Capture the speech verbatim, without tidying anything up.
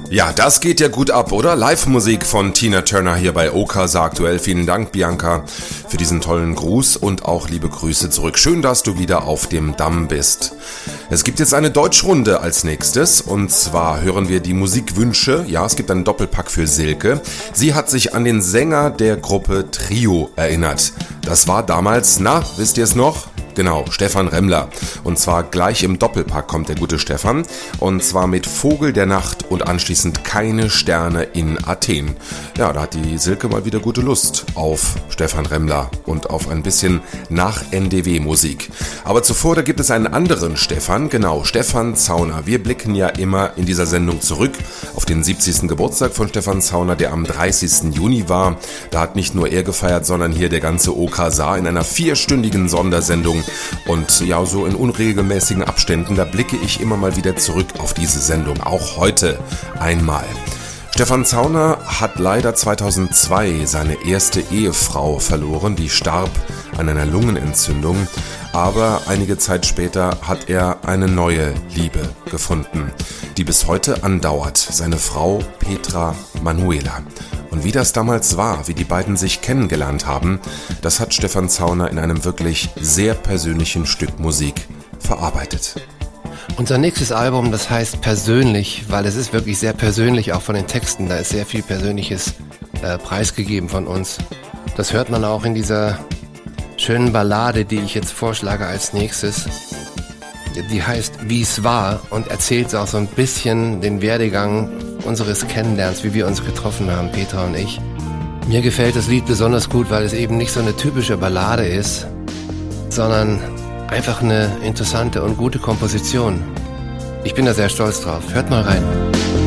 Ja, das geht ja gut ab, oder? Live-Musik von Tina Turner hier bei Okasa aktuell. Vielen Dank, Bianca, für diesen tollen Gruß und auch liebe Grüße zurück. Schön, dass du wieder auf dem Damm bist. Es gibt jetzt eine Deutschrunde als nächstes und zwar hören wir die Musikwünsche. Ja, es gibt einen Doppelpack für Silke. Sie hat sich an den Sänger der Gruppe Trio erinnert. Das war damals, na, wisst ihr es noch? Genau, Stephan Remmler. Und zwar gleich im Doppelpack kommt der gute Stephan. Und zwar mit Vogel der Nacht und anschließend Keine Sterne in Athen. Ja, da hat die Silke mal wieder gute Lust auf Stephan Remmler und auf ein bisschen Nach-N D W-Musik. Aber zuvor, da gibt es einen anderen Stephan, genau, Stephan Zauner. Wir blicken ja immer in dieser Sendung zurück auf den siebzigsten Geburtstag von Stephan Zauner, der am dreißigsten Juni war. Da hat nicht nur er gefeiert, sondern hier der ganze Okasa in einer vierstündigen Sondersendung. Und ja, so in unregelmäßigen Abständen, da blicke ich immer mal wieder zurück auf diese Sendung, auch heute einmal. Stephan Zauner hat leider zweitausendzwei seine erste Ehefrau verloren, die starb an einer Lungenentzündung, aber einige Zeit später hat er eine neue Liebe gefunden, die bis heute andauert, seine Frau Petra Manuela. Und wie das damals war, wie die beiden sich kennengelernt haben, das hat Stephan Zauner in einem wirklich sehr persönlichen Stück Musik verarbeitet. Unser nächstes Album, das heißt Persönlich, weil es ist wirklich sehr persönlich, auch von den Texten. Da ist sehr viel Persönliches äh, preisgegeben von uns. Das hört man auch in dieser schönen Ballade, die ich jetzt vorschlage als nächstes. Die heißt Wie es war und erzählt auch so ein bisschen den Werdegang unseres Kennenlernens, wie wir uns getroffen haben, Petra und ich. Mir gefällt das Lied besonders gut, weil es eben nicht so eine typische Ballade ist, sondern einfach eine interessante und gute Komposition. Ich bin da sehr stolz drauf. Hört mal rein.